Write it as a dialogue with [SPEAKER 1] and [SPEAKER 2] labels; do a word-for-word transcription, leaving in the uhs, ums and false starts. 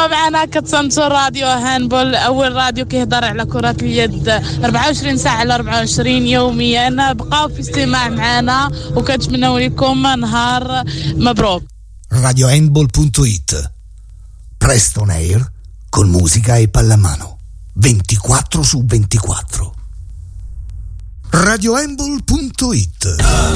[SPEAKER 1] كما معنا كتصنتو راديو هاندبول أول راديو كيهضر على كرة اليد أربعة وعشرين ساعة على أربعة وعشرين يوميا. بقاو في استماع معنا وكنتمنوا لكم نهار مبروك.
[SPEAKER 2] radio handball punto it, presto on air con musica e pallamano ventiquattro su ventiquattro. radio handball punto it